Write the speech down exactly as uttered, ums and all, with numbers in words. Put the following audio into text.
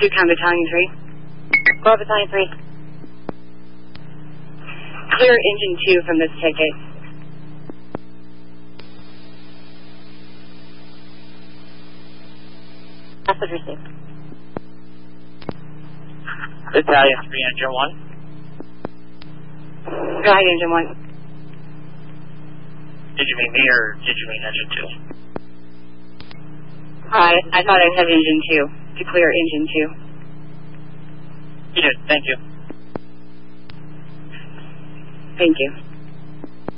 Do count Battalion three. Four Battalion three. Clear engine two from this ticket. Message received. Battalion three, engine one. Go ahead, engine one. Did you mean me or did you mean engine two? I, I thought I said engine two. To clear engine two. You did, thank you. Thank you.